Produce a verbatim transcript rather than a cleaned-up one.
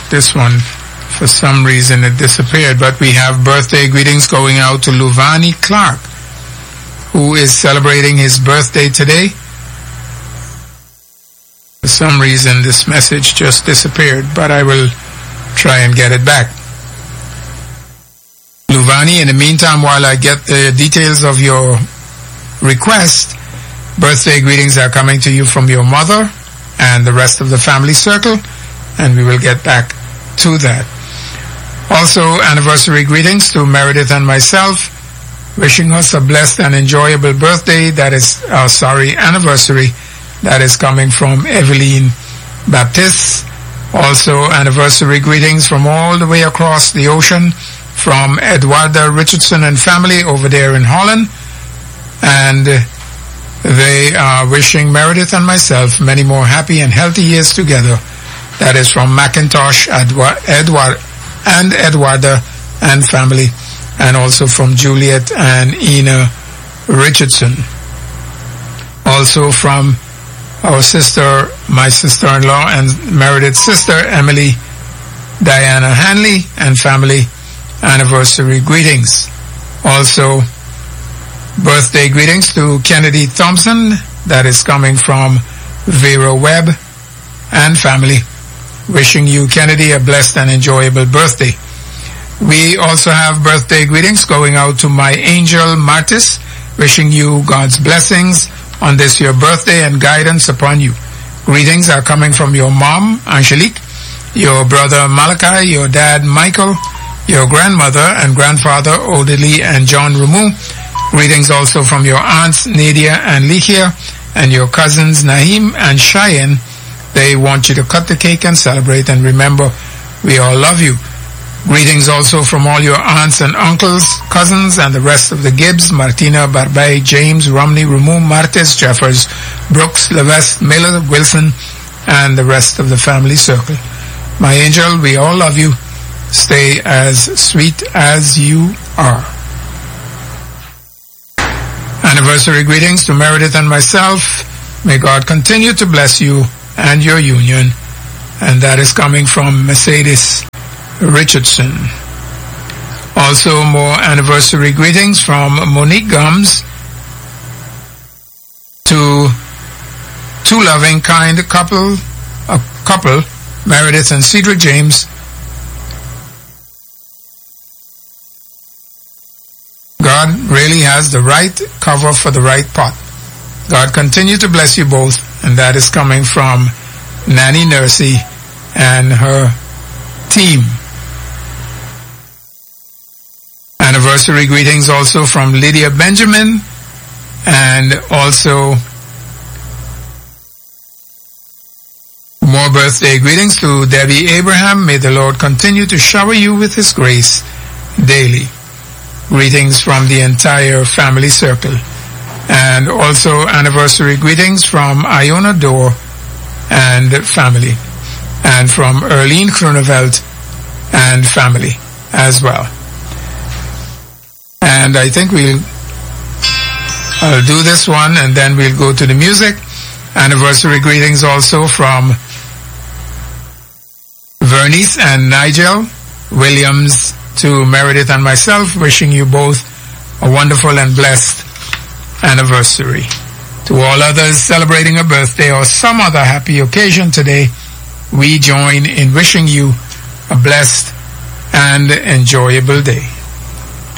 this one. For some reason it disappeared, but we have birthday greetings going out to Luvani Clark, who is celebrating his birthday today. For some reason this message just disappeared, but I will try and get it back. Luvani, in the meantime, while I get the details of your request, birthday greetings are coming to you from your mother and the rest of the family circle, and we will get back to that. Also, anniversary greetings to Meredith and myself, wishing us a blessed and enjoyable birthday. That is, uh, sorry, anniversary. That is coming from Eveline Baptiste. Also, anniversary greetings from all the way across the ocean from Edwarda Richardson and family over there in Holland. And they are wishing Meredith and myself many more happy and healthy years together. That is from Macintosh, Edward, Edward, and Edwarda and family, and also from Juliet and Ina Richardson. Also from our sister, my sister-in-law and Meredith's sister, Emily Diana Hanley and family, anniversary greetings. Also, birthday greetings to Kennedy Thompson, that is coming from Vera Webb and family. Wishing you, Kennedy, a blessed and enjoyable birthday. We also have birthday greetings going out to my angel Martis, wishing you God's blessings on this your birthday and guidance upon you. Greetings are coming from your mom, Angelique, your brother Malachi, your dad Michael, your grandmother and grandfather Odili and John Ramu. Greetings also from your aunts Nadia and Likia and your cousins Naheem and Cheyenne. They want you to cut the cake and celebrate, and remember, we all love you. Greetings also from all your aunts and uncles, cousins, and the rest of the Gibbs, Martina, Barbay, James, Romney, Ramu, Martes, Jeffers, Brooks, Levesque, Miller, Wilson, and the rest of the family circle. My angel, we all love you. Stay as sweet as you are. Anniversary greetings to Meredith and myself. May God continue to bless you and your union. And that is coming from Mercedes Richardson. Also, more anniversary greetings from Monique Gums to two loving, kind couple, a couple, Meredith and Cedric James. God really has the right cover for the right pot. God continue to bless you both, and that is coming from Nanny Nursey and her team. Anniversary greetings also from Lydia Benjamin, and also more birthday greetings to Debbie Abraham. May the Lord continue to shower you with His grace daily. Greetings from the entire family circle. And also anniversary greetings from Iona Dorr and family, and from Erlene Kroneveld and family as well. And I think we'll I'll do this one and then we'll go to the music. Anniversary greetings also from Vernice and Nigel Williams to Meredith and myself, wishing you both a wonderful and blessed anniversary. To all others celebrating a birthday or some other happy occasion today, we join in wishing you a blessed and enjoyable day.